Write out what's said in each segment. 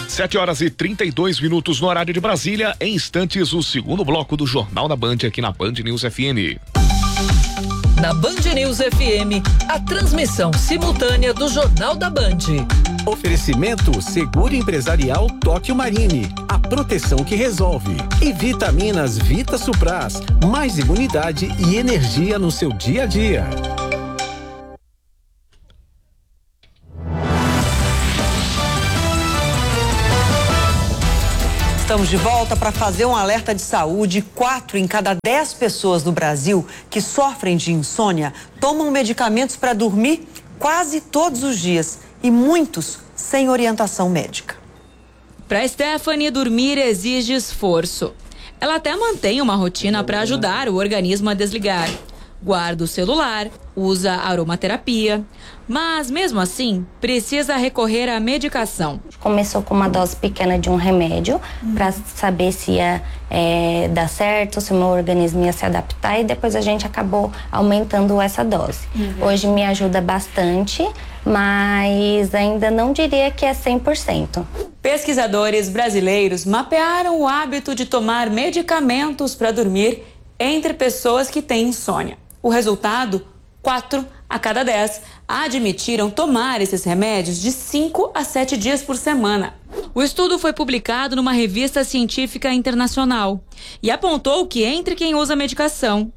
7h32 no horário de Brasília. Em instantes, o segundo bloco do Jornal da Band aqui na Band News FM. Na Band News FM, a transmissão simultânea do Jornal da Band. Oferecimento Seguro Empresarial Tóquio Marine, a proteção que resolve. E Vitaminas Vita Supras, mais imunidade e energia no seu dia a dia. Estamos de volta para fazer um alerta de saúde. 4 em cada 10 pessoas no Brasil que sofrem de insônia tomam medicamentos para dormir quase todos os dias e muitos sem orientação médica. Para Stephanie, dormir exige esforço. Ela até mantém uma rotina para ajudar o organismo a desligar. Guarda o celular, usa aromaterapia, mas mesmo assim precisa recorrer à medicação. Começou com uma dose pequena de um remédio para saber se ia dar certo, se o meu organismo ia se adaptar, e depois a gente acabou aumentando essa dose. Hoje me ajuda bastante, mas ainda não diria que é 100%. Pesquisadores brasileiros mapearam o hábito de tomar medicamentos para dormir entre pessoas que têm insônia. O resultado, 4 a cada 10 admitiram tomar esses remédios de 5 a 7 dias por semana. O estudo foi publicado numa revista científica internacional e apontou que entre quem usa medicação,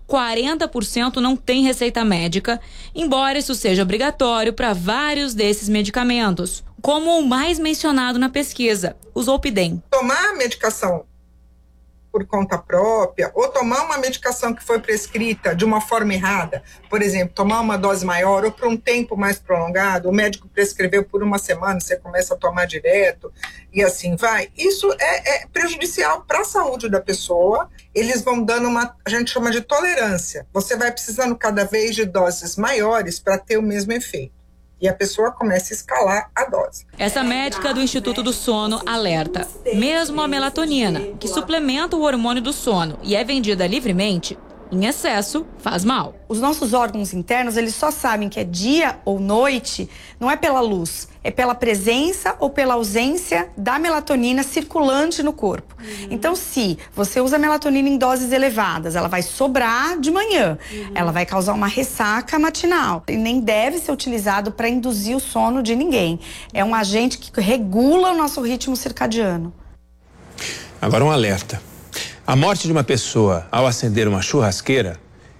40% não tem receita médica, embora isso seja obrigatório para vários desses medicamentos, como o mais mencionado na pesquisa, o Zolpidem. Tomar medicação por conta própria, ou tomar uma medicação que foi prescrita de uma forma errada, por exemplo, tomar uma dose maior ou por um tempo mais prolongado, o médico prescreveu por uma semana, você começa a tomar direto e assim vai, isso é prejudicial para a saúde da pessoa. Eles vão dando a gente chama de tolerância, você vai precisando cada vez de doses maiores para ter o mesmo efeito. E a pessoa começa a escalar a dose. Essa médica do Instituto do Sono alerta. Mesmo a melatonina, que suplementa o hormônio do sono e é vendida livremente, em excesso faz mal. Os nossos órgãos internos, eles só sabem que é dia ou noite, não é pela luz, é pela presença ou pela ausência da melatonina circulante no corpo. Então, se você usa melatonina em doses elevadas, ela vai sobrar de manhã, ela vai causar uma ressaca matinal. E nem deve ser utilizado para induzir o sono de ninguém. É um agente que regula o nosso ritmo circadiano. Agora um alerta. A morte de uma pessoa ao acender uma churrasqueira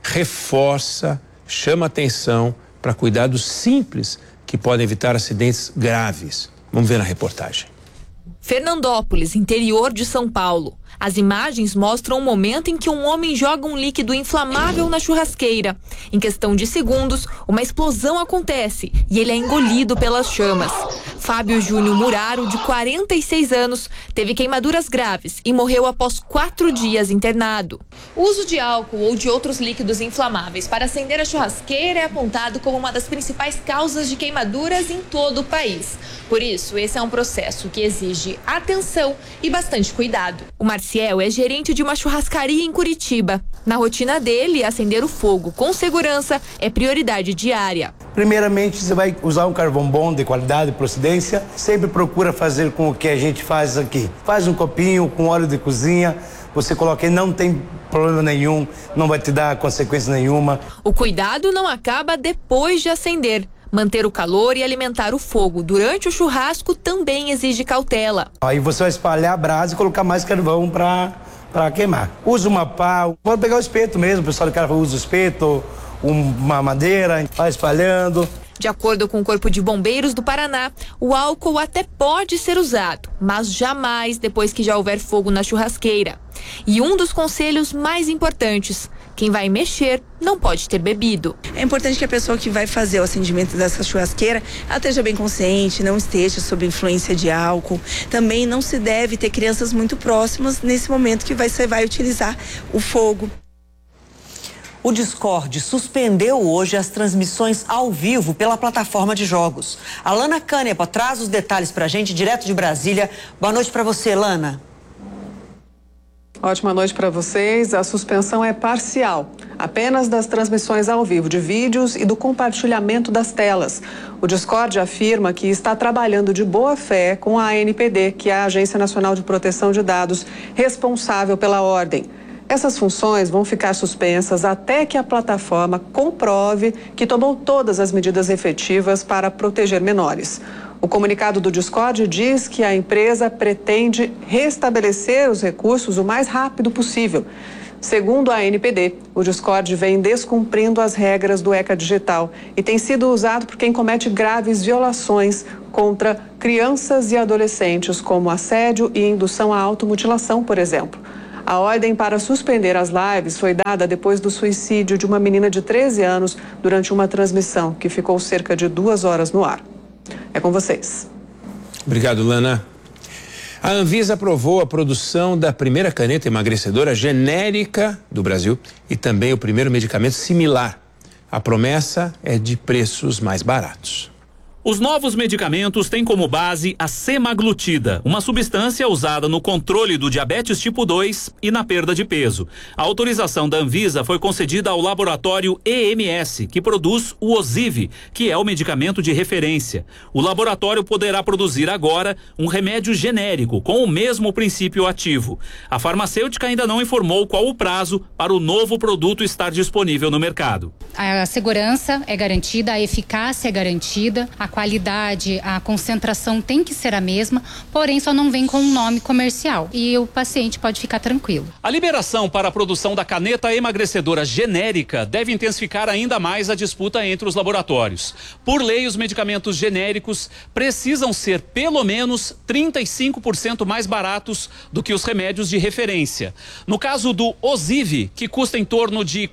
reforça, chama atenção para cuidados simples que podem evitar acidentes graves. Vamos ver na reportagem. Fernandópolis, interior de São Paulo. As imagens mostram um momento em que um homem joga um líquido inflamável na churrasqueira. Em questão de segundos, uma explosão acontece e ele é engolido pelas chamas. Fábio Júnior Muraro, de 46 anos, teve queimaduras graves e morreu após 4 dias internado. O uso de álcool ou de outros líquidos inflamáveis para acender a churrasqueira é apontado como uma das principais causas de queimaduras em todo o país. Por isso, esse é um processo que exige atenção e bastante cuidado. O Marciel é gerente de uma churrascaria em Curitiba. Na rotina dele, acender o fogo com segurança é prioridade diária. Primeiramente, você vai usar um carvão bom, de qualidade, procedência. Sempre procura fazer com o que a gente faz aqui. Faz um copinho com óleo de cozinha, você coloca aí, não tem problema nenhum, não vai te dar consequência nenhuma. O cuidado não acaba depois de acender. Manter o calor e alimentar o fogo durante o churrasco também exige cautela. Aí você vai espalhar a brasa e colocar mais carvão para queimar. Usa uma pá, pode pegar o espeto mesmo, o pessoal do cara usa o espeto, uma madeira, vai espalhando. De acordo com o Corpo de Bombeiros do Paraná, o álcool até pode ser usado, mas jamais depois que já houver fogo na churrasqueira. E um dos conselhos mais importantes: quem vai mexer não pode ter bebido. É importante que a pessoa que vai fazer o acendimento dessa churrasqueira, ela esteja bem consciente, não esteja sob influência de álcool. Também não se deve ter crianças muito próximas nesse momento que você vai utilizar o fogo. O Discord suspendeu hoje as transmissões ao vivo pela plataforma de jogos. A Lana Canepa traz os detalhes pra gente direto de Brasília. Boa noite pra você, Lana. Ótima noite para vocês. A suspensão é parcial, apenas das transmissões ao vivo de vídeos e do compartilhamento das telas. O Discord afirma que está trabalhando de boa fé com a ANPD, que é a Agência Nacional de Proteção de Dados, responsável pela ordem. Essas funções vão ficar suspensas até que a plataforma comprove que tomou todas as medidas efetivas para proteger menores. O comunicado do Discord diz que a empresa pretende restabelecer os recursos o mais rápido possível. Segundo a ANPD, o Discord vem descumprindo as regras do ECA Digital e tem sido usado por quem comete graves violações contra crianças e adolescentes, como assédio e indução à automutilação, por exemplo. A ordem para suspender as lives foi dada depois do suicídio de uma menina de 13 anos durante uma transmissão que ficou cerca de 2 horas no ar. É com vocês. Obrigado, Lana. A Anvisa aprovou a produção da primeira caneta emagrecedora genérica do Brasil e também o primeiro medicamento similar. A promessa é de preços mais baratos. Os novos medicamentos têm como base a semaglutida, uma substância usada no controle do diabetes tipo 2 e na perda de peso. A autorização da Anvisa foi concedida ao laboratório EMS, que produz o Ozivy, que é o medicamento de referência. O laboratório poderá produzir agora um remédio genérico com o mesmo princípio ativo. A farmacêutica ainda não informou qual o prazo para o novo produto estar disponível no mercado. A segurança é garantida, a eficácia é garantida, a qualidade, a concentração tem que ser a mesma, porém só não vem com um nome comercial e o paciente pode ficar tranquilo. A liberação para a produção da caneta emagrecedora genérica deve intensificar ainda mais a disputa entre os laboratórios. Por lei, os medicamentos genéricos precisam ser pelo menos 35% mais baratos do que os remédios de referência. No caso do Ozivy, que custa em torno de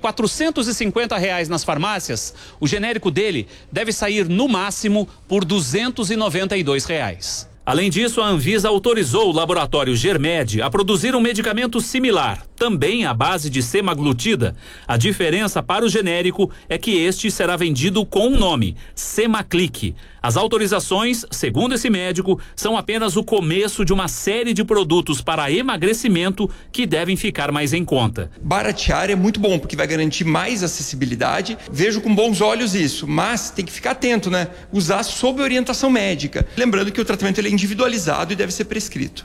R$450 nas farmácias, o genérico dele deve sair no máximo por R$292. Além disso, a Anvisa autorizou o laboratório Germed a produzir um medicamento similar, também à base de semaglutida. A diferença para o genérico é que este será vendido com um nome, Semaclic. As autorizações, segundo esse médico, são apenas o começo de uma série de produtos para emagrecimento que devem ficar mais em conta. Baratear é muito bom, porque vai garantir mais acessibilidade. Vejo com bons olhos isso, mas tem que ficar atento, né? Usar sob orientação médica. Lembrando que o tratamento ele é individualizado e deve ser prescrito.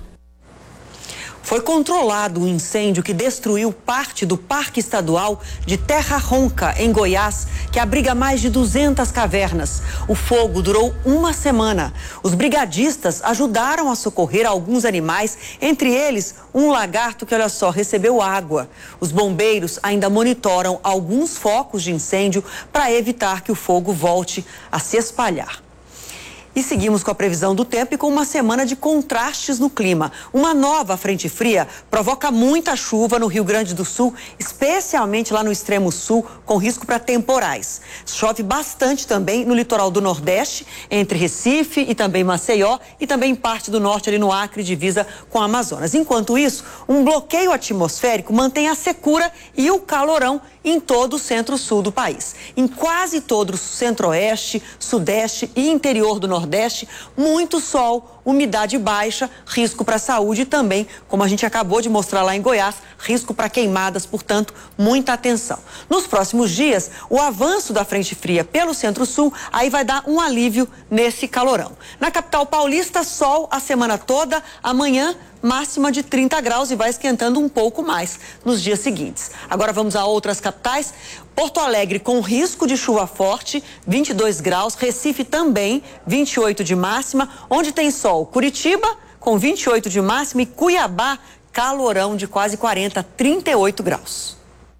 Foi controlado um incêndio que destruiu parte do Parque Estadual de Terra Ronca, em Goiás, que abriga mais de 200 cavernas. O fogo durou uma semana. Os brigadistas ajudaram a socorrer alguns animais, entre eles um lagarto que, olha só, recebeu água. Os bombeiros ainda monitoram alguns focos de incêndio para evitar que o fogo volte a se espalhar. E seguimos com a previsão do tempo e com uma semana de contrastes no clima. Uma nova frente fria provoca muita chuva no Rio Grande do Sul, especialmente lá no extremo sul, com risco para temporais. Chove bastante também no litoral do Nordeste, entre Recife e também Maceió, e também parte do norte ali no Acre, divisa com o Amazonas. Enquanto isso, um bloqueio atmosférico mantém a secura e o calorão em todo o centro-sul do país. Em quase todo o centro-oeste, sudeste e interior do Nordeste, muito sol, umidade baixa, risco para a saúde e também, como a gente acabou de mostrar lá em Goiás, risco para queimadas, portanto, muita atenção. Nos próximos dias, o avanço da frente fria pelo centro-sul, aí vai dar um alívio nesse calorão. Na capital paulista, sol a semana toda, amanhã máxima de 30 graus e vai esquentando um pouco mais nos dias seguintes. Agora vamos a outras capitais. Porto Alegre com risco de chuva forte, 22 graus. Recife também, 28 de máxima. Onde tem sol? Curitiba com 28 de máxima e Cuiabá, calorão de quase 40, 38 graus.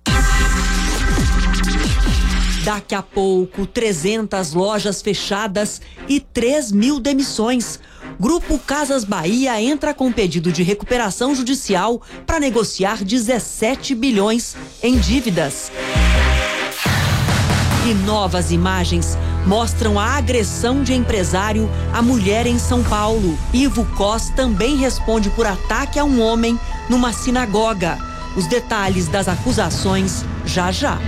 Daqui a pouco, 300 lojas fechadas e 3.000 demissões. Grupo Casas Bahia entra com pedido de recuperação judicial para negociar 17 bilhões em dívidas. E novas imagens mostram a agressão de empresário à mulher em São Paulo. Ivo Cos também responde por ataque a um homem numa sinagoga. Os detalhes das acusações já já.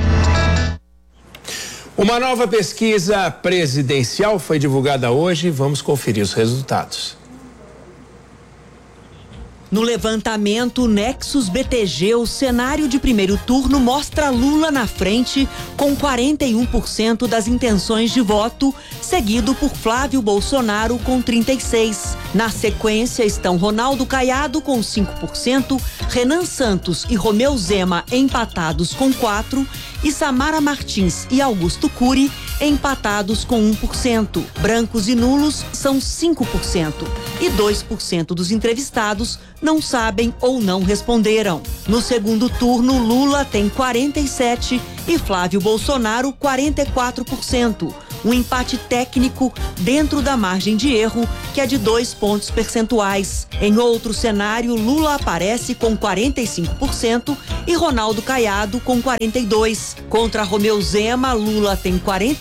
Uma nova pesquisa presidencial foi divulgada hoje. Vamos conferir os resultados. No levantamento Nexus BTG, o cenário de primeiro turno mostra Lula na frente com 41% das intenções de voto, seguido por Flávio Bolsonaro com 36%. Na sequência estão Ronaldo Caiado com 5%, Renan Santos e Romeu Zema empatados com 4% e Samara Martins e Augusto Cury empatados com 1%. Brancos e nulos são 5% e 2% dos entrevistados não sabem ou não responderam. No segundo turno, Lula tem 47% e Flávio Bolsonaro 44%. Um empate técnico dentro da margem de erro, que é de 2 pontos percentuais. Em outro cenário, Lula aparece com 45% e Ronaldo Caiado com 42%. Contra Romeu Zema, Lula tem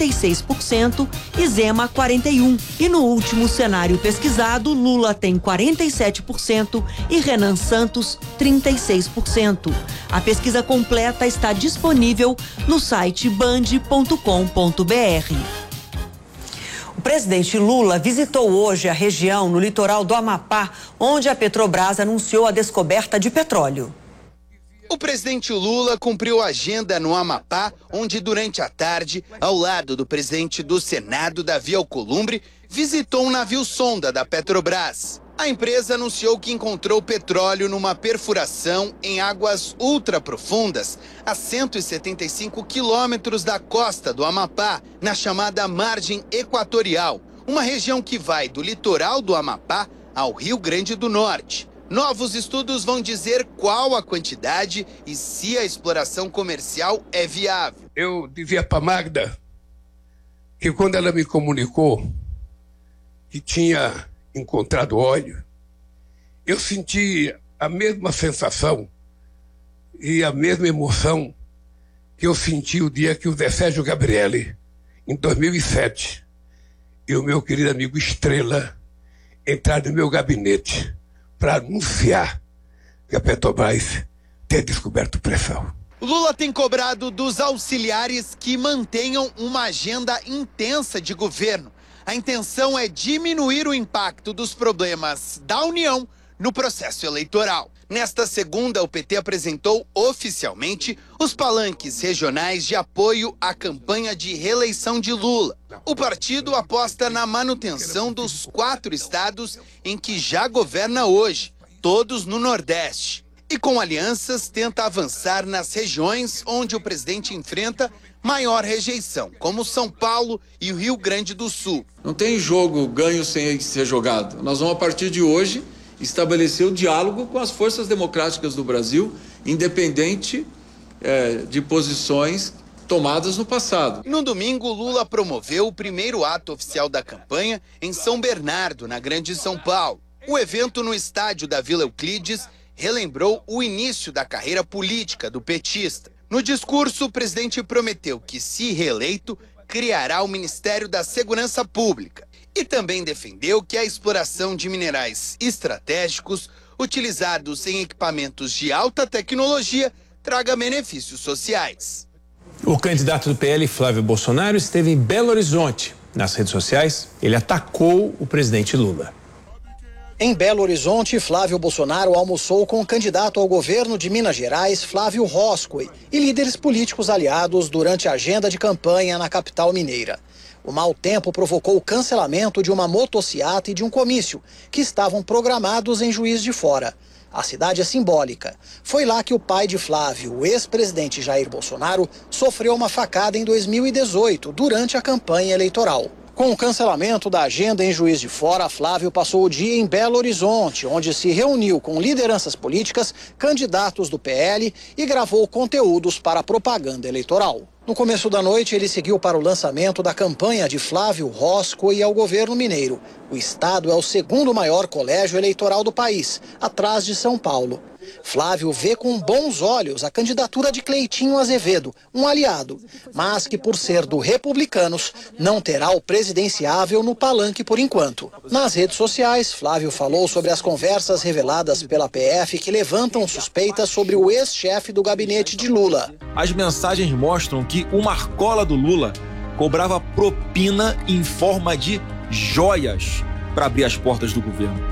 46% e Zema 41%. E no último cenário pesquisado, Lula tem 47% e Renan Santos 36%. A pesquisa completa está disponível no site band.com.br. O presidente Lula visitou hoje a região no litoral do Amapá, onde a Petrobras anunciou a descoberta de petróleo. O presidente Lula cumpriu a agenda no Amapá, onde durante a tarde, ao lado do presidente do Senado, Davi Alcolumbre, visitou um navio-sonda da Petrobras. A empresa anunciou que encontrou petróleo numa perfuração em águas ultraprofundas, a 175 quilômetros da costa do Amapá, na chamada Margem Equatorial, uma região que vai do litoral do Amapá ao Rio Grande do Norte. Novos estudos vão dizer qual a quantidade e se a exploração comercial é viável. Eu dizia para Magda que quando ela me comunicou que tinha encontrado óleo, eu senti a mesma sensação e a mesma emoção que eu senti o dia que o Zé Sérgio Gabrielli, em 2007, e o meu querido amigo Estrela entraram no meu gabinete para anunciar que a Petrobras tinha descoberto pressão. Lula tem cobrado dos auxiliares que mantenham uma agenda intensa de governo. A intenção é diminuir o impacto dos problemas da União no processo eleitoral. Nesta segunda, o PT apresentou oficialmente os palanques regionais de apoio à campanha de reeleição de Lula. O partido aposta na manutenção dos 4 estados em que já governa hoje, todos no Nordeste. E com alianças tenta avançar nas regiões onde o presidente enfrenta maior rejeição, como São Paulo e o Rio Grande do Sul. Não tem jogo ganho sem ser jogado. Nós vamos, a partir de hoje, estabelecer o diálogo com as forças democráticas do Brasil, independente de posições tomadas no passado. No domingo, Lula promoveu o primeiro ato oficial da campanha em São Bernardo, na Grande São Paulo. O evento no estádio da Vila Euclides relembrou o início da carreira política do petista. No discurso, o presidente prometeu que, se reeleito, criará o Ministério da Segurança Pública e também defendeu que a exploração de minerais estratégicos utilizados em equipamentos de alta tecnologia traga benefícios sociais. O candidato do PL, Flávio Bolsonaro, esteve em Belo Horizonte. Nas redes sociais, ele atacou o presidente Lula. Em Belo Horizonte, Flávio Bolsonaro almoçou com o candidato ao governo de Minas Gerais, Flávio Roscoe, e líderes políticos aliados durante a agenda de campanha na capital mineira. O mau tempo provocou o cancelamento de uma motociata e de um comício, que estavam programados em Juiz de Fora. A cidade é simbólica. Foi lá que o pai de Flávio, o ex-presidente Jair Bolsonaro, sofreu uma facada em 2018, durante a campanha eleitoral. Com o cancelamento da agenda em Juiz de Fora, Flávio passou o dia em Belo Horizonte, onde se reuniu com lideranças políticas, candidatos do PL e gravou conteúdos para a propaganda eleitoral. No começo da noite, ele seguiu para o lançamento da campanha de Flávio Roscoe ao governo mineiro. O estado é o segundo maior colégio eleitoral do país, atrás de São Paulo. Flávio vê com bons olhos a candidatura de Cleitinho Azevedo, um aliado, mas que, por ser do Republicanos, não terá o presidenciável no palanque por enquanto. Nas redes sociais, Flávio falou sobre as conversas reveladas pela PF que levantam suspeitas sobre o ex-chefe do gabinete de Lula. As mensagens mostram que o Marcola do Lula cobrava propina em forma de joias para abrir as portas do governo.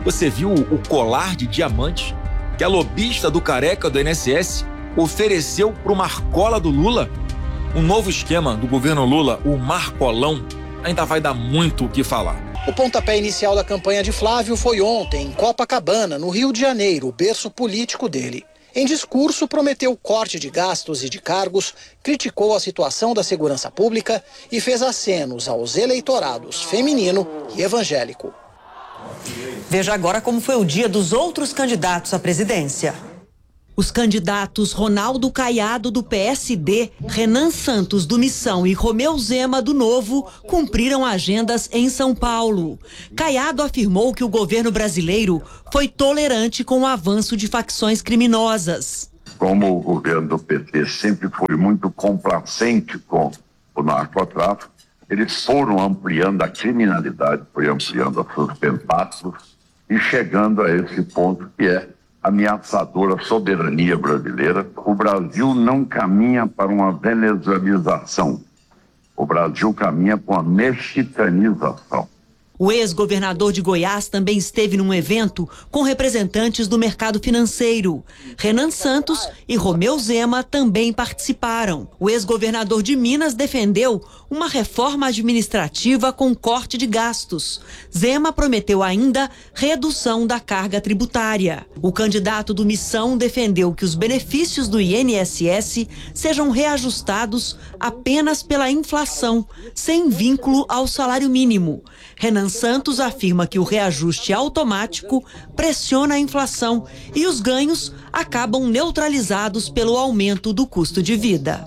Você viu o colar de diamantes que a lobista do careca do INSS ofereceu para o Marcola do Lula? Um novo esquema do governo Lula, o Marcolão, ainda vai dar muito o que falar. O pontapé inicial da campanha de Flávio foi ontem, em Copacabana, no Rio de Janeiro, o berço político dele. Em discurso, prometeu corte de gastos e de cargos, criticou a situação da segurança pública e fez acenos aos eleitorados feminino e evangélico. Veja agora como foi o dia dos outros candidatos à presidência. Os candidatos Ronaldo Caiado, do PSD, Renan Santos, do Missão, e Romeu Zema, do Novo, cumpriram agendas em São Paulo. Caiado afirmou que o governo brasileiro foi tolerante com o avanço de facções criminosas. Como o governo do PT sempre foi muito complacente com o narcotráfico, eles foram ampliando a criminalidade, foi ampliando os seus tentáculos e chegando a esse ponto que é ameaçadora soberania brasileira. O Brasil não caminha para uma venezuelização. O Brasil caminha para uma mexicanização. O ex-governador de Goiás também esteve num evento com representantes do mercado financeiro. Renan Santos e Romeu Zema também participaram. O ex-governador de Minas defendeu uma reforma administrativa com corte de gastos. Zema prometeu ainda redução da carga tributária. O candidato do Missão defendeu que os benefícios do INSS sejam reajustados apenas pela inflação, sem vínculo ao salário mínimo. Renan Santos afirma que o reajuste automático pressiona a inflação e os ganhos acabam neutralizados pelo aumento do custo de vida.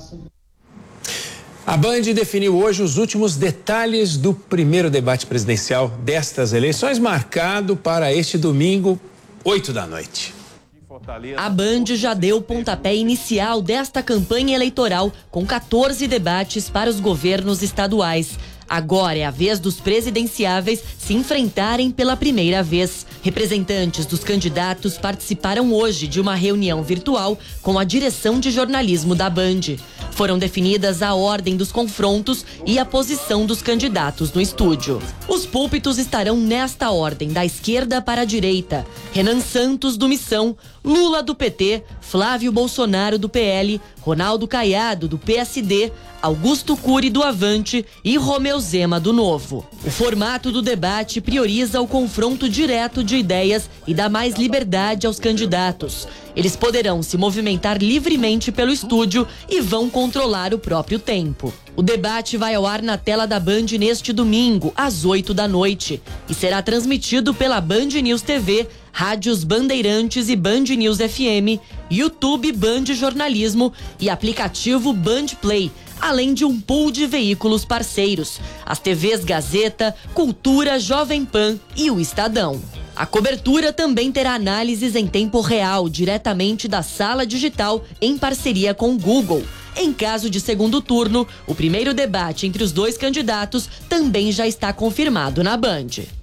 A Band definiu hoje os últimos detalhes do primeiro debate presidencial destas eleições, marcado para este domingo, 8 da noite. A Band já deu o pontapé inicial desta campanha eleitoral, com 14 debates para os governos estaduais. Agora é a vez dos presidenciáveis se enfrentarem pela primeira vez. Representantes dos candidatos participaram hoje de uma reunião virtual com a direção de jornalismo da Band. Foram definidas a ordem dos confrontos e a posição dos candidatos no estúdio. Os púlpitos estarão nesta ordem, da esquerda para a direita: Renan Santos, do Missão, Lula, do PT, Flávio Bolsonaro, do PL, Ronaldo Caiado, do PSD, Augusto Cury, do Avante, e Romeu Zema, do Novo. O formato do debate prioriza o confronto direto de ideias e dá mais liberdade aos candidatos. Eles poderão se movimentar livremente pelo estúdio e vão controlar o próprio tempo. O debate vai ao ar na tela da Band neste domingo, às 8 da noite, e será transmitido pela Band News TV, rádios Bandeirantes e Band News FM, YouTube Band Jornalismo e aplicativo Band Play, além de um pool de veículos parceiros, as TVs Gazeta, Cultura, Jovem Pan e o Estadão. A cobertura também terá análises em tempo real, diretamente da sala digital, em parceria com o Google. Em caso de segundo turno, o primeiro debate entre os dois candidatos também já está confirmado na Band.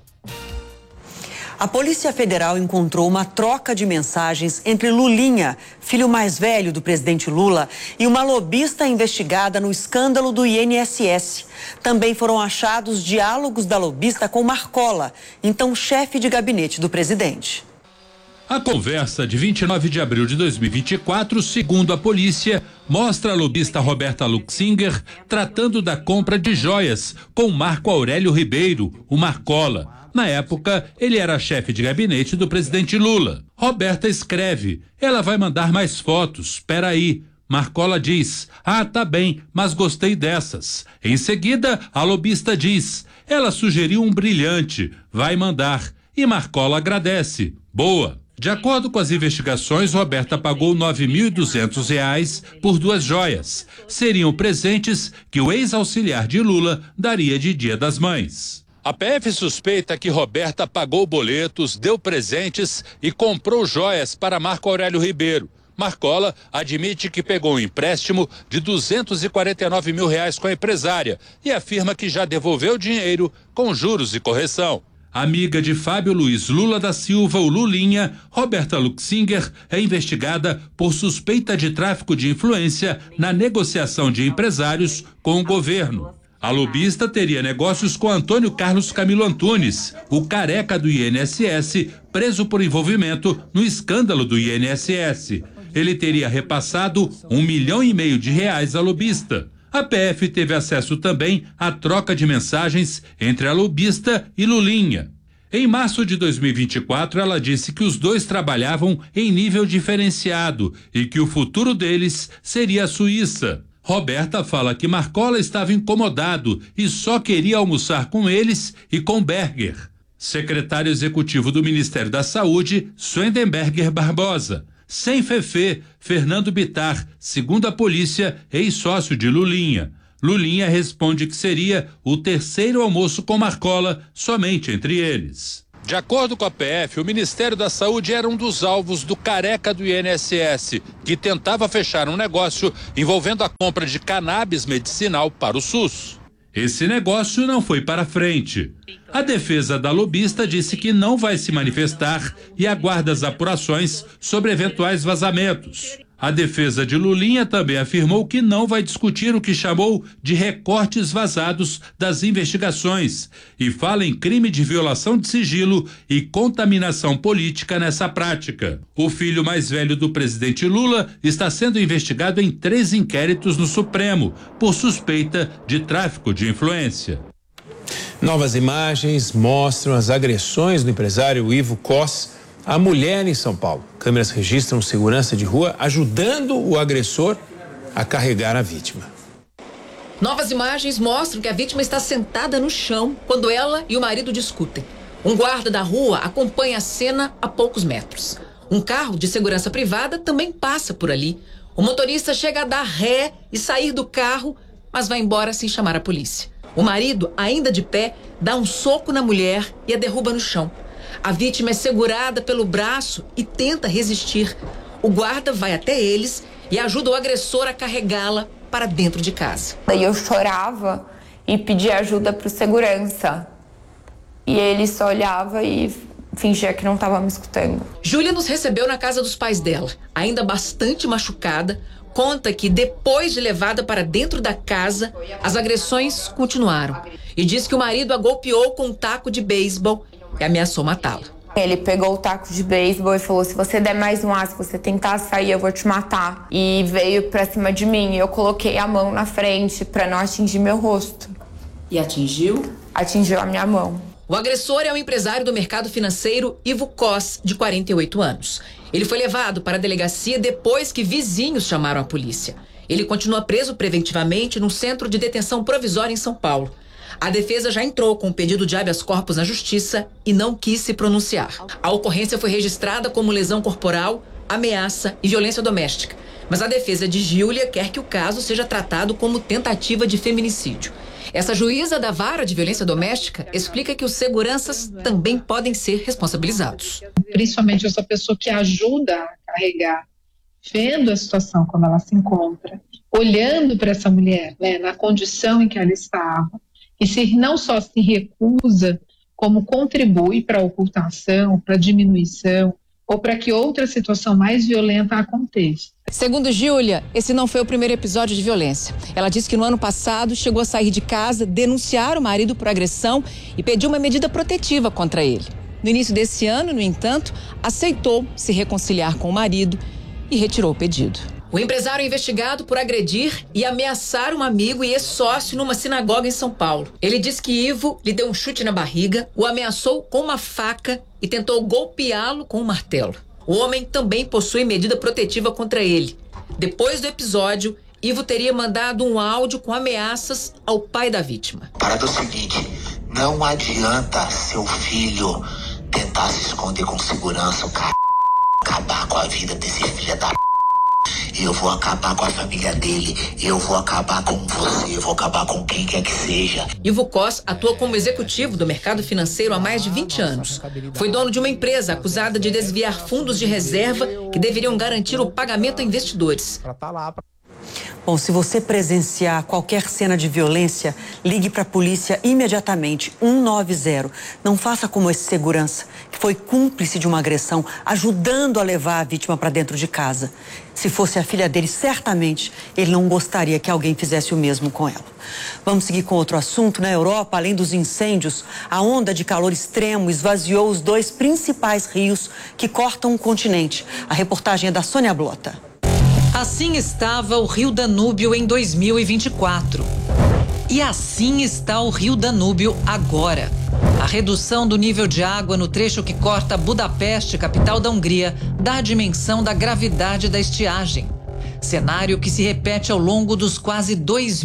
A Polícia Federal encontrou uma troca de mensagens entre Lulinha, filho mais velho do presidente Lula, e uma lobista investigada no escândalo do INSS. Também foram achados diálogos da lobista com Marcola, então chefe de gabinete do presidente. A conversa de 29 de abril de 2024, segundo a polícia, mostra a lobista Roberta Luxinger tratando da compra de joias com Marco Aurélio Ribeiro, o Marcola. Na época, ele era chefe de gabinete do presidente Lula. Roberta escreve: ela vai mandar mais fotos, peraí. Marcola diz: ah, tá bem, mas gostei dessas. Em seguida, a lobista diz: ela sugeriu um brilhante, vai mandar. E Marcola agradece: boa. De acordo com as investigações, Roberta pagou R$ 9.200 por 2 joias. Seriam presentes que o ex-auxiliar de Lula daria de Dia das Mães. A PF suspeita que Roberta pagou boletos, deu presentes e comprou joias para Marco Aurélio Ribeiro. Marcola admite que pegou um empréstimo de R$ 249 mil com a empresária e afirma que já devolveu o dinheiro com juros e correção. Amiga de Fábio Luiz Lula da Silva, o Lulinha, Roberta Luxinger é investigada por suspeita de tráfico de influência na negociação de empresários com o governo. A lobista teria negócios com Antônio Carlos Camilo Antunes, o careca do INSS, preso por envolvimento no escândalo do INSS. Ele teria repassado R$1,5 milhão à lobista. A PF teve acesso também à troca de mensagens entre a lobista e Lulinha. Em março de 2024, ela disse que os dois trabalhavam em nível diferenciado e que o futuro deles seria a Suíça. Roberta fala que Marcola estava incomodado e só queria almoçar com eles e com Berger. Secretário executivo do Ministério da Saúde, Swendenberger Barbosa. Sem Fefe, Fernando Bittar, segundo a polícia, ex-sócio de Lulinha. Lulinha responde que seria o terceiro almoço com Marcola, somente entre eles. De acordo com a PF, o Ministério da Saúde era um dos alvos do careca do INSS, que tentava fechar um negócio envolvendo a compra de cannabis medicinal para o SUS. Esse negócio não foi para frente. A defesa da lobista disse que não vai se manifestar e aguarda as apurações sobre eventuais vazamentos. A defesa de Lulinha também afirmou que não vai discutir o que chamou de recortes vazados das investigações e fala em crime de violação de sigilo e contaminação política nessa prática. O filho mais velho do presidente Lula está sendo investigado em 3 inquéritos no Supremo por suspeita de tráfico de influência. Novas imagens mostram as agressões do empresário Ivo Cos à mulher em São Paulo. Câmeras registram segurança de rua ajudando o agressor a carregar a vítima. Novas imagens mostram que a vítima está sentada no chão quando ela e o marido discutem. Um guarda da rua acompanha a cena a poucos metros. Um carro de segurança privada também passa por ali. O motorista chega a dar ré e sair do carro, mas vai embora sem chamar a polícia. O marido, ainda de pé, dá um soco na mulher e a derruba no chão. A vítima é segurada pelo braço e tenta resistir. O guarda vai até eles e ajuda o agressor a carregá-la para dentro de casa. Daí eu chorava e pedia ajuda para o segurança. E ele só olhava e fingia que não estava me escutando. Júlia nos recebeu na casa dos pais dela, ainda bastante machucada. Conta que depois de levada para dentro da casa, as agressões continuaram. E diz que o marido a golpeou com um taco de beisebol e ameaçou matá-la. Ele pegou o taco de beisebol e falou: se você der mais um ar, se você tentar sair, eu vou te matar. E veio pra cima de mim e eu coloquei a mão na frente pra não atingir meu rosto. E atingiu? Atingiu a minha mão. O agressor é o empresário do mercado financeiro Ivo Cos, de 48 anos. Ele foi levado para a delegacia depois que vizinhos chamaram a polícia. Ele continua preso preventivamente num centro de detenção provisória em São Paulo. A defesa já entrou com um pedido de habeas corpus na justiça e não quis se pronunciar. A ocorrência foi registrada como lesão corporal, ameaça e violência doméstica. Mas a defesa de Júlia quer que o caso seja tratado como tentativa de feminicídio. Essa juíza da vara de violência doméstica explica que os seguranças também podem ser responsabilizados. Principalmente essa pessoa que ajuda a carregar, vendo a situação como ela se encontra, olhando para essa mulher, né, na condição em que ela estava, e se não só se recusa, como contribui para a ocultação, para a diminuição, ou para que outra situação mais violenta aconteça. Segundo Júlia, esse não foi o primeiro episódio de violência. Ela disse que no ano passado chegou a sair de casa, denunciar o marido por agressão e pediu uma medida protetiva contra ele. No início desse ano, no entanto, aceitou se reconciliar com o marido e retirou o pedido. O empresário é investigado por agredir e ameaçar um amigo e ex-sócio numa sinagoga em São Paulo. Ele diz que Ivo lhe deu um chute na barriga, o ameaçou com uma faca e tentou golpeá-lo com um martelo. O homem também possui medida protetiva contra ele. Depois do episódio, Ivo teria mandado um áudio com ameaças ao pai da vítima. A parada é o seguinte, não adianta seu filho tentar se esconder com segurança, o cara acabar com a vida desse filho da eu vou acabar com a família dele, eu vou acabar com você, eu vou acabar com quem quer que seja. Ivo Cos atua como executivo do mercado financeiro há mais de 20 anos. Foi dono de uma empresa acusada de desviar fundos de reserva que deveriam garantir o pagamento a investidores. Bom, se você presenciar qualquer cena de violência, ligue para a polícia imediatamente, 190. Não faça como esse segurança, que foi cúmplice de uma agressão, ajudando a levar a vítima para dentro de casa. Se fosse a filha dele, certamente ele não gostaria que alguém fizesse o mesmo com ela. Vamos seguir com outro assunto. Na Europa, além dos incêndios, a onda de calor extremo esvaziou os 2 principais rios que cortam o continente. A reportagem é da Sônia Blota. Assim estava o Rio Danúbio em 2024. E assim está o Rio Danúbio agora. A redução do nível de água no trecho que corta Budapeste, capital da Hungria, dá a dimensão da gravidade da estiagem. Cenário que se repete ao longo dos quase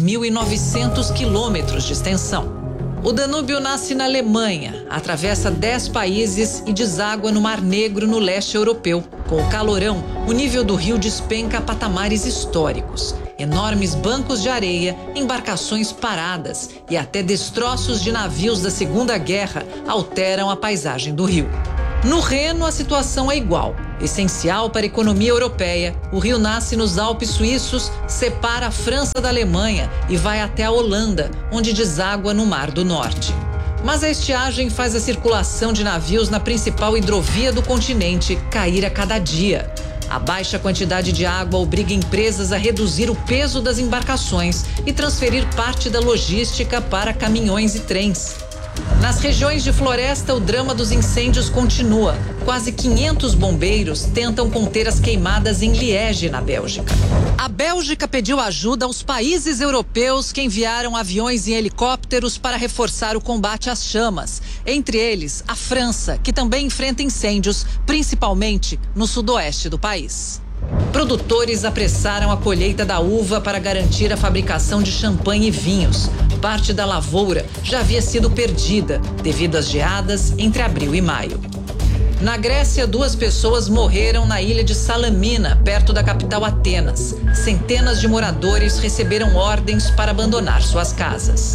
2.900 quilômetros de extensão. O Danúbio nasce na Alemanha, atravessa 10 países e deságua no Mar Negro, no leste europeu. Com o calorão, o nível do rio despenca a patamares históricos. Enormes bancos de areia, embarcações paradas e até destroços de navios da Segunda Guerra alteram a paisagem do rio. No Reno, a situação é igual. Essencial para a economia europeia, o rio nasce nos Alpes suíços, separa a França da Alemanha e vai até a Holanda, onde deságua no Mar do Norte. Mas a estiagem faz a circulação de navios na principal hidrovia do continente cair a cada dia. A baixa quantidade de água obriga empresas a reduzir o peso das embarcações e transferir parte da logística para caminhões e trens. Nas regiões de floresta, o drama dos incêndios continua. Quase 500 bombeiros tentam conter as queimadas em Liege, na Bélgica. A Bélgica pediu ajuda aos países europeus que enviaram aviões e helicópteros para reforçar o combate às chamas. Entre eles, a França, que também enfrenta incêndios, principalmente no sudoeste do país. Produtores apressaram a colheita da uva para garantir a fabricação de champanhe e vinhos. Parte da lavoura já havia sido perdida devido às geadas entre abril e maio. Na Grécia, 2 pessoas morreram na ilha de Salamina, perto da capital Atenas. Centenas de moradores receberam ordens para abandonar suas casas.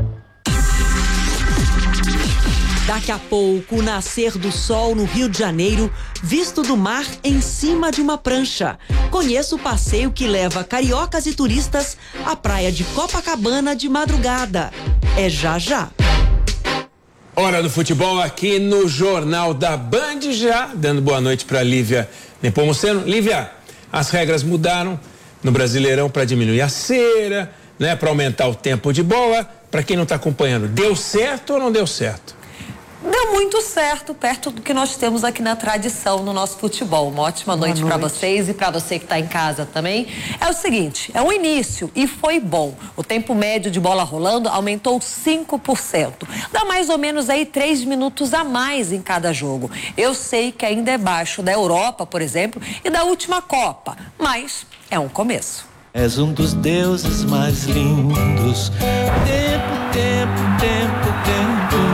Daqui a pouco, o nascer do sol no Rio de Janeiro, visto do mar em cima de uma prancha. Conheça o passeio que leva cariocas e turistas à praia de Copacabana de madrugada. É já já. Hora do futebol aqui no Jornal da Band, já dando boa noite para Lívia Nepomuceno. Lívia, as regras mudaram no Brasileirão para diminuir a cera, né, para aumentar o tempo de bola. Para quem não está acompanhando, deu certo ou não deu certo? Deu muito certo, perto do que nós temos aqui na tradição no nosso futebol. Uma ótima noite para vocês e para você que está em casa também. É o seguinte, é um início e foi bom. O tempo médio de bola rolando aumentou 5%. Dá mais ou menos aí 3 minutos a mais em cada jogo. Eu sei que ainda é baixo da Europa, por exemplo, e da última Copa, mas é um começo. És um dos deuses mais lindos. Tempo, tempo, tempo, tempo.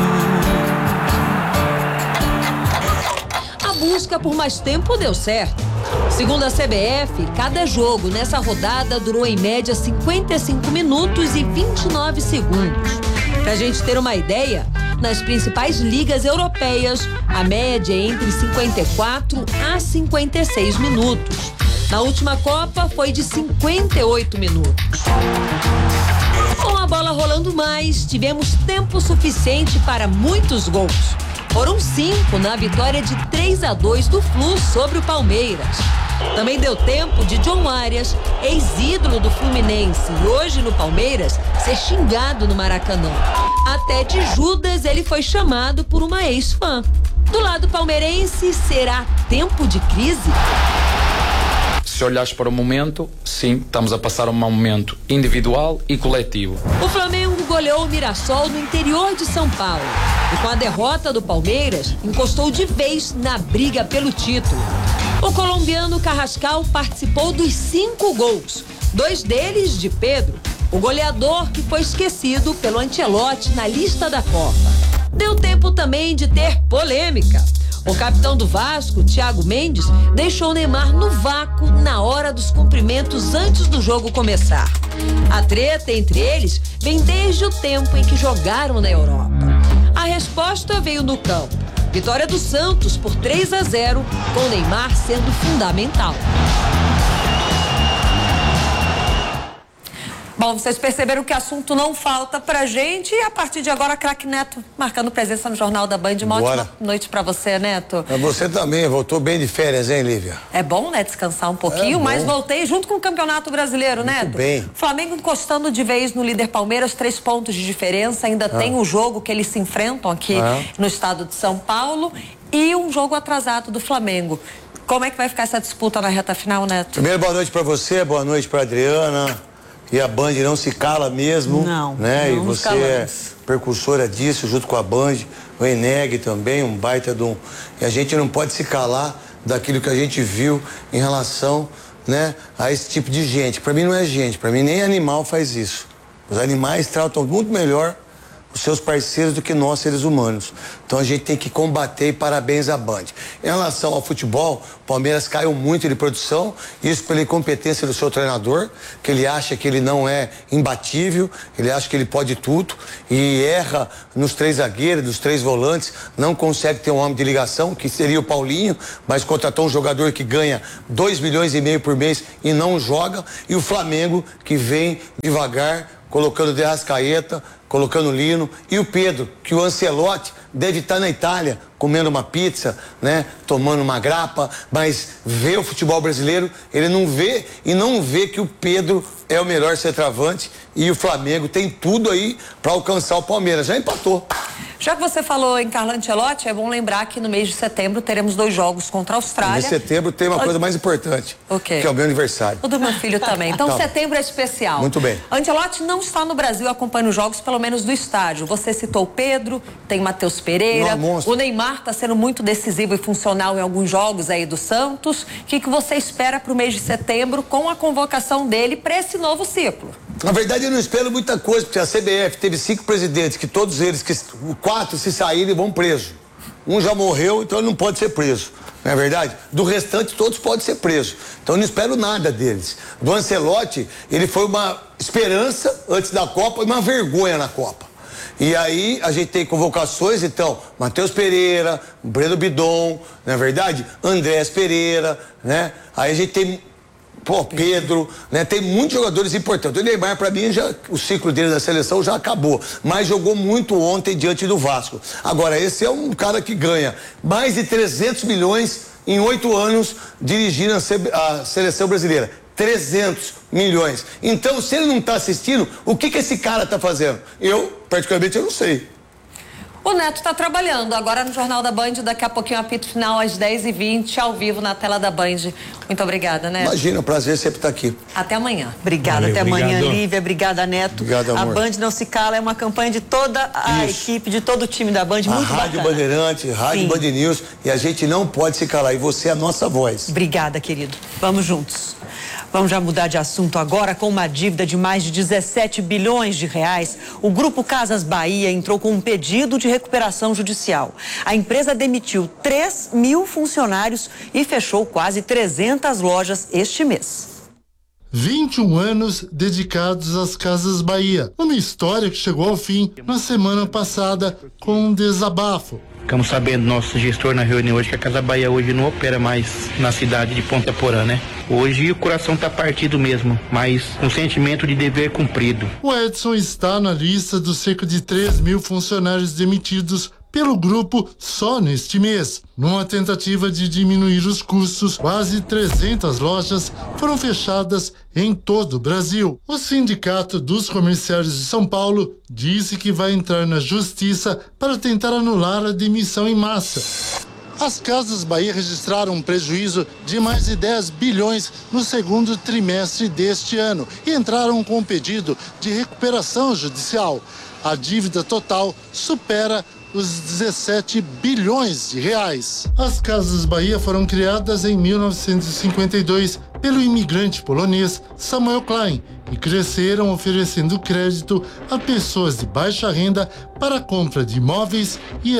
A busca por mais tempo deu certo. Segundo a CBF, cada jogo nessa rodada durou em média 55 minutos e 29 segundos. Pra gente ter uma ideia, nas principais ligas europeias, a média é entre 54 a 56 minutos. Na última Copa foi de 58 minutos. Com a bola rolando mais, tivemos tempo suficiente para muitos gols. Foram 5 na vitória de 3-2 do Flu sobre o Palmeiras. Também deu tempo de John Arias, ex-ídolo do Fluminense e hoje no Palmeiras, ser xingado no Maracanã. Até de Judas ele foi chamado por uma ex-fã. Do lado palmeirense, será tempo de crise? Se olhares para o momento, sim, estamos a passar um momento individual e coletivo. O Flamengo goleou o Mirassol no interior de São Paulo. E com a derrota do Palmeiras, encostou de vez na briga pelo título. O colombiano Carrascal participou dos 5 gols, 2 deles de Pedro, o goleador que foi esquecido pelo Ancelotti na lista da Copa. Deu tempo também de ter polêmica. O capitão do Vasco, Thiago Mendes, deixou Neymar no vácuo na hora dos cumprimentos antes do jogo começar. A treta entre eles vem desde o tempo em que jogaram na Europa. A resposta veio no campo. Vitória do Santos por 3-0, com Neymar sendo fundamental. Bom, vocês perceberam que assunto não falta pra gente e a partir de agora, craque Neto marcando presença no Jornal da Band. Uma ótima noite pra você, Neto. Pra você também, voltou bem de férias, hein, Lívia? É bom, né, descansar um pouquinho, mas voltei junto com o Campeonato Brasileiro, Neto. Muito bem. Flamengo encostando de vez no líder Palmeiras, 3 pontos de diferença, ainda tem o jogo que eles se enfrentam aqui no estado de São Paulo e um jogo atrasado do Flamengo. Como é que vai ficar essa disputa na reta final, Neto? Primeiro, boa noite pra você, boa noite pra Adriana. E a Band não se cala mesmo, né? E você é precursora disso, junto com a Band, o Eneg também, um baita de um... E a gente não pode se calar daquilo que a gente viu em relação, né, a esse tipo de gente. Para mim não é gente, para mim nem animal faz isso. Os animais tratam muito melhor os seus parceiros do que nós, seres humanos. Então a gente tem que combater e parabéns à Band. Em relação ao futebol, o Palmeiras caiu muito de produção, isso pela incompetência do seu treinador, que ele acha que ele não é imbatível, ele acha que ele pode tudo e erra nos 3 zagueiros, dos 3 volantes, não consegue ter um homem de ligação, que seria o Paulinho, mas contratou um jogador que ganha 2,5 milhões por mês e não joga, e o Flamengo que vem devagar, colocando De Arrascaeta, colocando Lino, e o Pedro, que o Ancelotti deve estar na Itália comendo uma pizza, né, tomando uma grapa, mas vê o futebol brasileiro, ele não vê e não vê que o Pedro é o melhor centroavante e o Flamengo tem tudo aí para alcançar o Palmeiras. Já empatou. Já que você falou em Carlo Ancelotti, é bom lembrar que no mês de setembro teremos 2 jogos contra a Austrália. Em setembro tem uma coisa mais importante, que é o meu aniversário. O do meu filho também. Então setembro é especial. Muito bem. Ancelotti não está no Brasil acompanhando os jogos, pelo menos do estádio. Você citou o Pedro, tem Matheus Pereira, o Neymar está sendo muito decisivo e funcional em alguns jogos aí do Santos. O que você espera para o mês de setembro com a convocação dele para esse novo ciclo? Na verdade, eu não espero muita coisa, porque a CBF teve 5 presidentes, que todos eles, 4 se saírem vão preso. Um já morreu, então ele não pode ser preso. Não é verdade? Do restante, todos podem ser presos. Então eu não espero nada deles. Do Ancelotti, ele foi uma esperança antes da Copa e uma vergonha na Copa. E aí a gente tem convocações, então, Matheus Pereira, Breno Bidon, não é verdade? Andrés Pereira, né? Aí a gente tem... Pedro, né? Tem muitos jogadores importantes. O Neymar, para mim, o ciclo dele da seleção já acabou, mas jogou muito ontem diante do Vasco. Agora, esse é um cara que ganha mais de 300 milhões em 8 anos dirigindo a seleção brasileira. 300 milhões. Então, se ele não está assistindo, o que esse cara está fazendo? Particularmente, eu não sei. O Neto está trabalhando agora no Jornal da Band, daqui a pouquinho apito final às 10h20, ao vivo na tela da Band. Muito obrigada, Neto. Imagina, o prazer sempre estar aqui. Até amanhã. Obrigada, até amanhã, Lívia. Obrigada, Neto. Obrigado, amor. A Band Não Se Cala é uma campanha de toda a equipe, de todo o time da Band, muito bacana. Rádio Bandeirante, Rádio Band News, e a gente não pode se calar, e você é a nossa voz. Obrigada, querido. Vamos juntos. Vamos já mudar de assunto agora. Com uma dívida de mais de 17 bilhões de reais, o Grupo Casas Bahia entrou com um pedido de recuperação judicial. A empresa demitiu 3.000 funcionários e fechou quase 300 lojas este mês. 21 anos dedicados às Casas Bahia. Uma história que chegou ao fim na semana passada com um desabafo. Ficamos sabendo, nosso gestor na reunião hoje, que a Casa Bahia hoje não opera mais na cidade de Ponta Porã, né? Hoje o coração tá partido mesmo, mas um sentimento de dever cumprido. O Edson está na lista dos cerca de 3.000 funcionários demitidos pelo grupo só neste mês. Numa tentativa de diminuir os custos, quase 300 lojas foram fechadas em todo o Brasil. O Sindicato dos Comerciários de São Paulo disse que vai entrar na justiça para tentar anular a demissão em massa. As Casas Bahia registraram um prejuízo de mais de 10 bilhões no segundo trimestre deste ano e entraram com um pedido de recuperação judicial. A dívida total supera os 17 bilhões de reais. As Casas Bahia foram criadas em 1952 pelo imigrante polonês Samuel Klein e cresceram oferecendo crédito a pessoas de baixa renda para a compra de imóveis e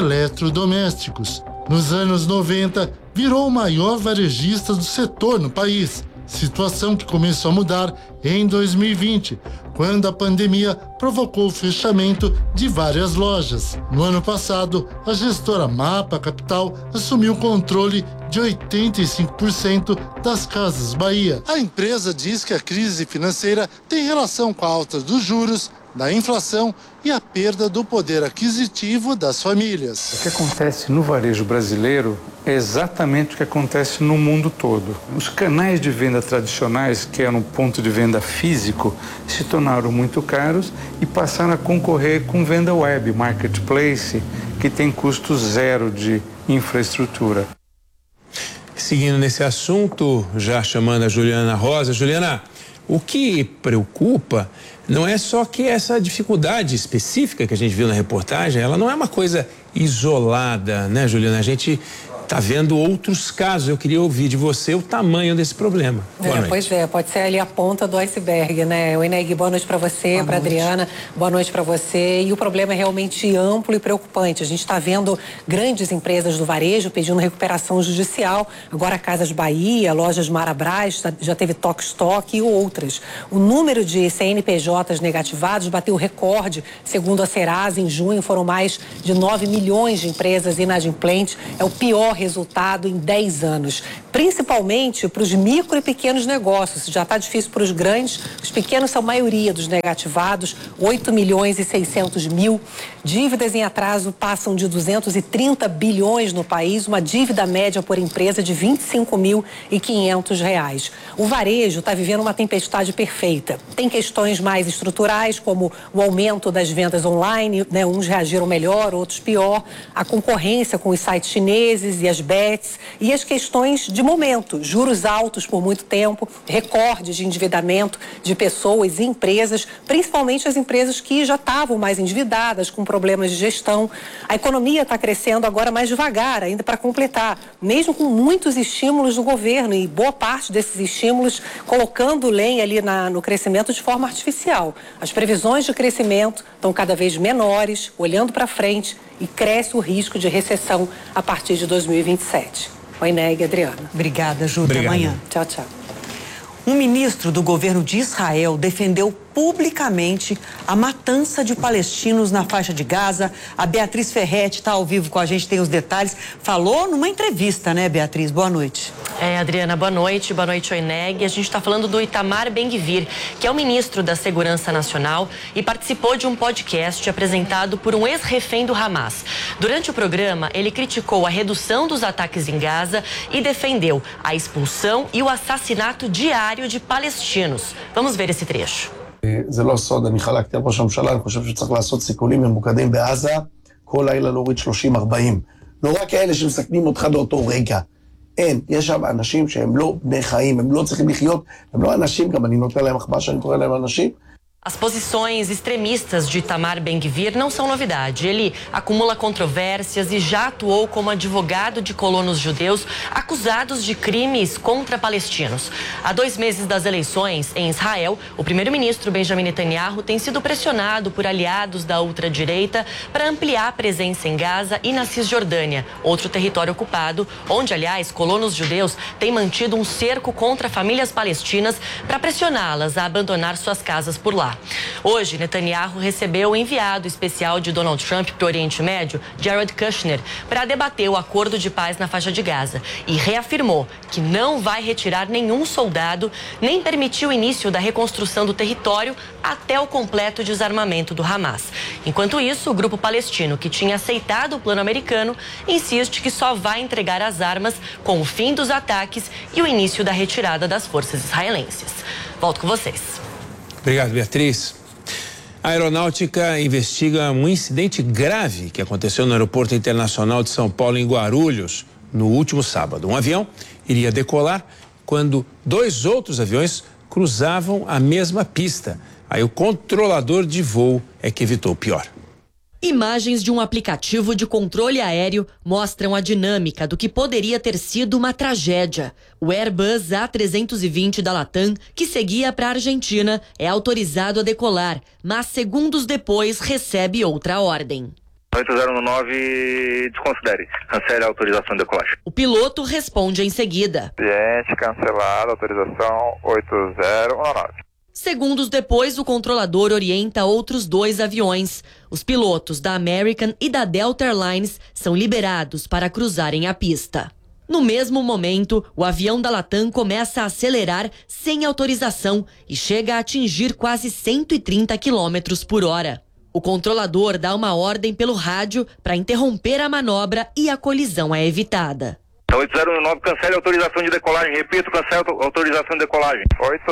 eletrodomésticos. Nos anos 90, virou o maior varejista do setor no país. situação que começou a mudar em 2020, quando a pandemia provocou o fechamento de várias lojas. No ano passado, a gestora Mapa Capital assumiu o controle de 85% das Casas Bahia. A empresa diz que a crise financeira tem relação com a alta dos juros, da inflação e a perda do poder aquisitivo das famílias. O que acontece no varejo brasileiro é exatamente o que acontece no mundo todo. Os canais de venda tradicionais, que eram um ponto de venda físico, se tornaram muito caros e passaram a concorrer com venda web, marketplace, que tem custo zero de infraestrutura. Seguindo nesse assunto, já chamando a Juliana Rosa. Juliana, o que preocupa não é só que essa dificuldade específica que a gente viu na reportagem, ela não é uma coisa isolada, né, Juliana? A gente está vendo outros casos. Eu queria ouvir de você o tamanho desse problema. Pois é, pode ser ali a ponta do iceberg, né? O Eneg, boa noite para você, para Adriana, boa noite para você. E o problema é realmente amplo e preocupante. A gente está vendo grandes empresas do varejo pedindo recuperação judicial. Agora Casas Bahia, Lojas Marabras, já teve Tok Stock e outras. O número de CNPJs negativados bateu recorde. Segundo a Serasa, em junho foram mais de 9 milhões de empresas inadimplentes. É o pior resultado em 10 anos, principalmente para os micro e pequenos negócios. Já está difícil para os grandes, os pequenos são a maioria dos negativados, 8 milhões e 600 mil. Dívidas em atraso passam de 230 bilhões no país, uma dívida média por empresa de R$ 25.500. O varejo está vivendo uma tempestade perfeita. Tem questões mais estruturais, como o aumento das vendas online, né? Uns reagiram melhor, outros pior, a concorrência com os sites chineses e as bets, e as questões de momento, juros altos por muito tempo, recordes de endividamento de pessoas e empresas, principalmente as empresas que já estavam mais endividadas, com problemas de gestão. A economia está crescendo agora mais devagar, ainda para completar, mesmo com muitos estímulos do governo e boa parte desses estímulos colocando lenha ali no crescimento de forma artificial. As previsões de crescimento estão cada vez menores, olhando para frente, e cresce o risco de recessão a partir de 2027. Oi, Neg, Adriana. Obrigada, Ju. Até amanhã. Tchau, tchau. Um ministro do governo de Israel defendeu publicamente a matança de palestinos na faixa de Gaza. A Beatriz Ferretti está ao vivo com a gente, tem os detalhes. Falou numa entrevista, né, Beatriz? Boa noite. Adriana, boa noite, Oineg. A gente está falando do Itamar Ben-Gvir, que é o ministro da Segurança Nacional e participou de um podcast apresentado por um ex-refém do Hamas. Durante o programa, ele criticou a redução dos ataques em Gaza e defendeu a expulsão e o assassinato diário de palestinos. Vamos ver esse trecho. זה לא סוד, אני חלקתי על ראש הממשלה, אני חושב שצריך לעשות סיכולים ממוקדים בעזה, כל לילה להוריד 30-40. לא רק האלה שמסכנים אותך באותו רגע. אין, יש שם אנשים שהם לא בני חיים, הם לא צריכים לחיות, הם לא אנשים, גם אני נותן להם מחמאה שאני קורא להם אנשים. As posições extremistas de Itamar Ben-Gvir não são novidade. Ele acumula controvérsias e já atuou como advogado de colonos judeus acusados de crimes contra palestinos. Há 2 meses das eleições em Israel, o primeiro-ministro Benjamin Netanyahu tem sido pressionado por aliados da ultradireita para ampliar a presença em Gaza e na Cisjordânia, outro território ocupado, onde, aliás, colonos judeus têm mantido um cerco contra famílias palestinas para pressioná-las a abandonar suas casas por lá. Hoje, Netanyahu recebeu o enviado especial de Donald Trump para o Oriente Médio, Jared Kushner, para debater o acordo de paz na faixa de Gaza e reafirmou que não vai retirar nenhum soldado nem permitir o início da reconstrução do território até o completo desarmamento do Hamas. Enquanto isso, o grupo palestino, que tinha aceitado o plano americano, insiste que só vai entregar as armas com o fim dos ataques e o início da retirada das forças israelenses. Volto com vocês. Obrigado, Beatriz. A Aeronáutica investiga um incidente grave que aconteceu no Aeroporto Internacional de São Paulo, em Guarulhos, no último sábado. Um avião iria decolar quando 2 outros aviões cruzavam a mesma pista. Aí o controlador de voo é que evitou o pior. Imagens de um aplicativo de controle aéreo mostram a dinâmica do que poderia ter sido uma tragédia. O Airbus A320 da Latam, que seguia para a Argentina, é autorizado a decolar, mas segundos depois recebe outra ordem. 8019, desconsidere. Cancele a autorização de decolagem. O piloto responde em seguida. Cliente cancelado, autorização 8019. Segundos depois, o controlador orienta outros 2 aviões. Os pilotos da American e da Delta Airlines são liberados para cruzarem a pista. No mesmo momento, o avião da Latam começa a acelerar sem autorização e chega a atingir quase 130 km por hora. O controlador dá uma ordem pelo rádio para interromper a manobra e a colisão é evitada. 8019, cancele a autorização de decolagem. Repito, cancele a autorização de decolagem.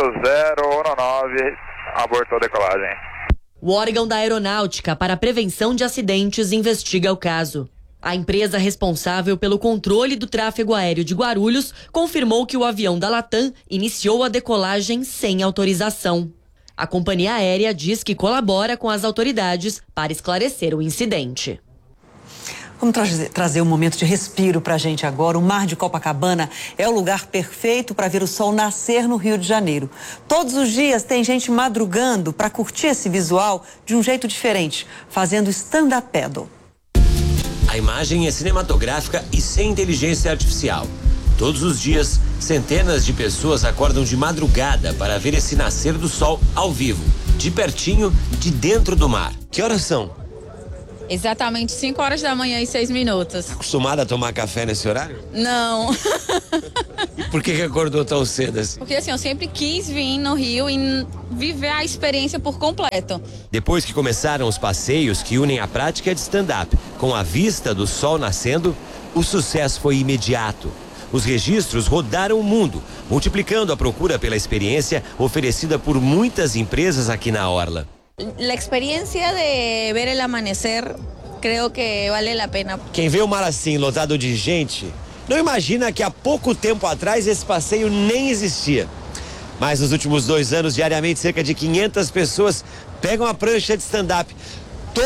8019, abortou a decolagem. O órgão da Aeronáutica para a Prevenção de Acidentes investiga o caso. A empresa responsável pelo controle do tráfego aéreo de Guarulhos confirmou que o avião da Latam iniciou a decolagem sem autorização. A companhia aérea diz que colabora com as autoridades para esclarecer o incidente. Vamos trazer um momento de respiro para a gente agora. O Mar de Copacabana é o lugar perfeito para ver o sol nascer no Rio de Janeiro. Todos os dias tem gente madrugando para curtir esse visual de um jeito diferente, fazendo stand-up paddle. A imagem é cinematográfica e sem inteligência artificial. Todos os dias, centenas de pessoas acordam de madrugada para ver esse nascer do sol ao vivo, de pertinho, de dentro do mar. Que horas são? Exatamente 5 horas da manhã e 6 minutos. Acostumada a tomar café nesse horário? Não. E por que acordou tão cedo assim? Porque assim, eu sempre quis vir no Rio e viver a experiência por completo. Depois que começaram os passeios que unem a prática de stand-up com a vista do sol nascendo, o sucesso foi imediato. Os registros rodaram o mundo, multiplicando a procura pela experiência oferecida por muitas empresas aqui na Orla. A experiência de ver o amanhecer, creio que vale a pena. Quem vê o mar assim, lotado de gente, não imagina que há pouco tempo atrás esse passeio nem existia. Mas nos últimos 2 anos, diariamente, cerca de 500 pessoas pegam a prancha de stand-up